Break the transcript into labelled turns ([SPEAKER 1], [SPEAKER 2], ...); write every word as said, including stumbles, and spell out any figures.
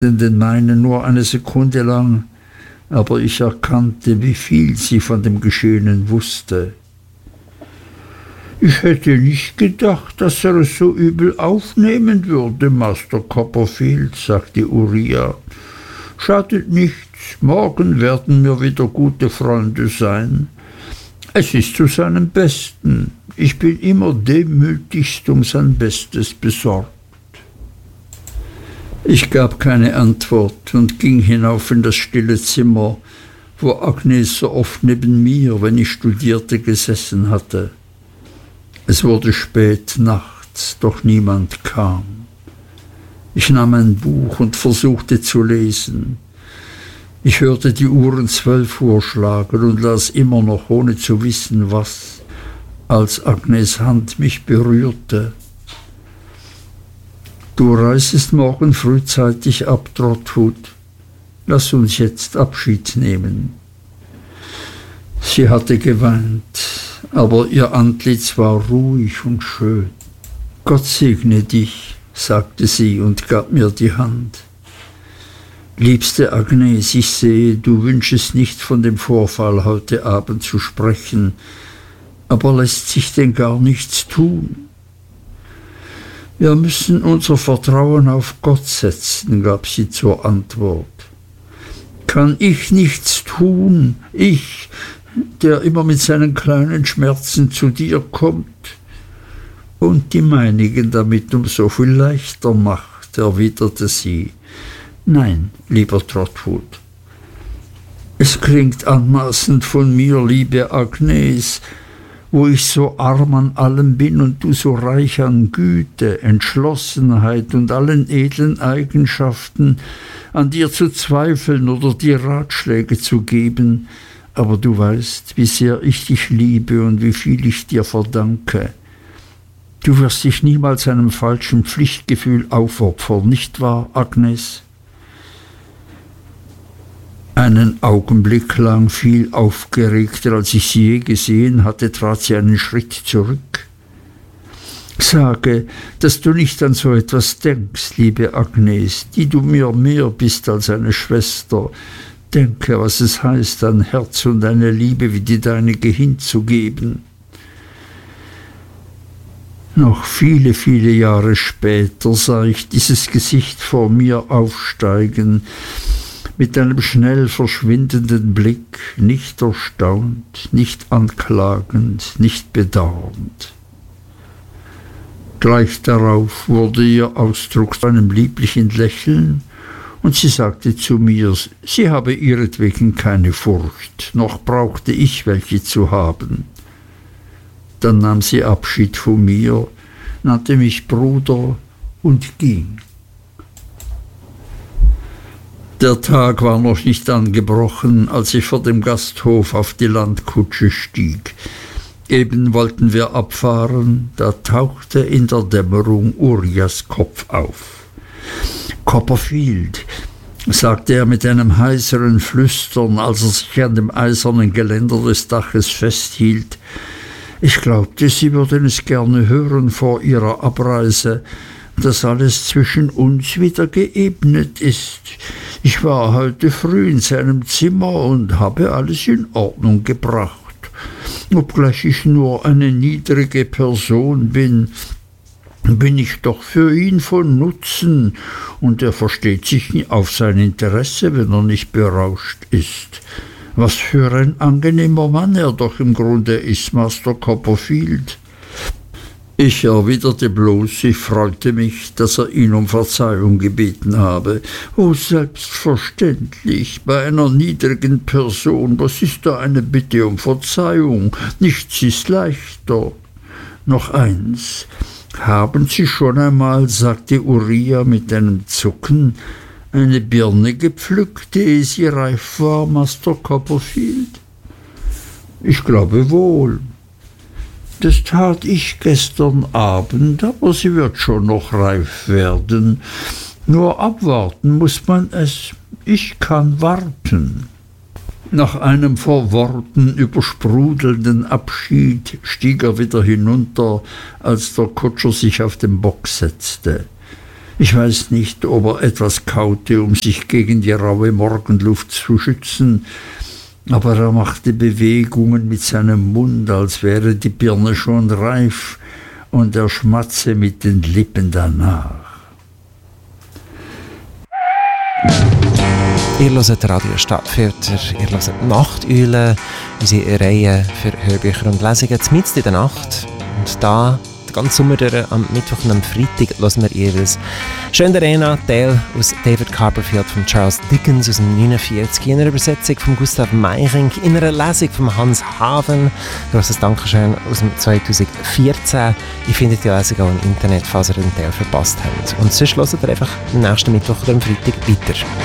[SPEAKER 1] in den meinen nur eine Sekunde lang, aber ich erkannte, wie viel sie von dem Geschehenen wusste. »Ich hätte nicht gedacht, dass er es so übel aufnehmen würde, Master Copperfield«, sagte Uriah. »Schadet nichts, morgen werden wir wieder gute Freunde sein. Es ist zu seinem Besten. Ich bin immer demütigst um sein Bestes besorgt.« Ich gab keine Antwort und ging hinauf in das stille Zimmer, wo Agnes so oft neben mir, wenn ich studierte, gesessen hatte. Es wurde spät nachts, doch niemand kam. Ich nahm ein Buch und versuchte zu lesen. Ich hörte die Uhren zwölf Uhr schlagen und las immer noch, ohne zu wissen, was, als Agnes' Hand mich berührte. »Du reisest morgen frühzeitig ab, Trotwood. Lass uns jetzt Abschied nehmen.« Sie hatte geweint, aber ihr Antlitz war ruhig und schön. »Gott segne dich«, sagte sie und gab mir die Hand. »Liebste Agnes, ich sehe, du wünschest nicht von dem Vorfall heute Abend zu sprechen, aber lässt sich denn gar nichts tun?« »Wir müssen unser Vertrauen auf Gott setzen«, gab sie zur Antwort. »Kann ich nichts tun, ich, der immer mit seinen kleinen Schmerzen zu dir kommt und die meinigen damit um so viel leichter macht«, erwiderte sie. »Nein, lieber Trotwood. Es klingt anmaßend von mir, liebe Agnes, wo ich so arm an allem bin und du so reich an Güte, Entschlossenheit und allen edlen Eigenschaften, an dir zu zweifeln oder dir Ratschläge zu geben, aber du weißt, wie sehr ich dich liebe und wie viel ich dir verdanke. Du wirst dich niemals einem falschen Pflichtgefühl aufopfern, nicht wahr, Agnes?« Einen Augenblick lang, viel aufgeregter, als ich sie je gesehen hatte, trat sie einen Schritt zurück. »Sage, dass du nicht an so etwas denkst, liebe Agnes, die du mir mehr bist als eine Schwester. Denke, was es heißt, ein Herz und eine Liebe wie die deinige hinzugeben.« Noch viele, viele Jahre später sah ich dieses Gesicht vor mir aufsteigen, mit einem schnell verschwindenden Blick, nicht erstaunt, nicht anklagend, nicht bedauernd. Gleich darauf wurde ihr Ausdruck zu einem lieblichen Lächeln, und sie sagte zu mir, sie habe ihretwegen keine Furcht, noch brauchte ich welche zu haben. Dann nahm sie Abschied von mir, nannte mich Bruder und ging. Der Tag war noch nicht angebrochen, als ich vor dem Gasthof auf die Landkutsche stieg. Eben wollten wir abfahren, da tauchte in der Dämmerung Uriahs Kopf auf. »Copperfield«, sagte er mit einem heiseren Flüstern, als er sich an dem eisernen Geländer des Daches festhielt. »Ich glaubte, Sie würden es gerne hören vor Ihrer Abreise, dass alles zwischen uns wieder geebnet ist. Ich war heute früh in seinem Zimmer und habe alles in Ordnung gebracht. Obgleich ich nur eine niedrige Person bin, bin ich doch für ihn von Nutzen, und er versteht sich auf sein Interesse, wenn er nicht berauscht ist. Was für ein angenehmer Mann er doch im Grunde ist, Master Copperfield.« Ich erwiderte bloß, ich freute mich, dass er ihn um Verzeihung gebeten habe. »Oh, selbstverständlich, bei einer niedrigen Person, was ist da eine Bitte um Verzeihung? Nichts ist leichter. Noch eins. Haben Sie schon einmal«, sagte Uriah mit einem Zucken, »eine Birne gepflückt, ehe sie reif war, Master Copperfield?« »Ich glaube wohl.« »Das tat ich gestern Abend, aber sie wird schon noch reif werden. Nur abwarten muß man es. Ich kann warten.« Nach einem vor Worten übersprudelnden Abschied stieg er wieder hinunter, als der Kutscher sich auf den Bock setzte. Ich weiß nicht, ob er etwas kaute, um sich gegen die raue Morgenluft zu schützen, aber er machte Bewegungen mit seinem Mund, als wäre die Birne schon reif, und er schmatze mit den Lippen danach.
[SPEAKER 2] Ihr hört Radio Stadtfilter, ihr hört Nachteule, unsere Reihe für Hörbücher und Lesungen mitten in der Nacht. Und da, den ganzen Sommer durch, am Mittwoch und am Freitag, hören wir jeweils «Schön der Arena», Teil aus David Copperfield von Charles Dickens aus dem neunundvierzig, in einer Übersetzung von Gustav Meiring, in einer Lesung von Hans Haven. Grosses Dankeschön aus dem zweitausendvierzehn. Ich finde die Lesung auch im Internet, falls ihr den Teil verpasst habt. Und sonst hört ihr einfach am nächsten Mittwoch oder am Freitag weiter.